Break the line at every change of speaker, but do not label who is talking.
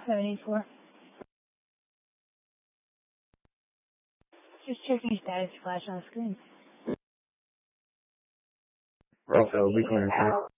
784. Just checking your status flash on the screen.
Also, we can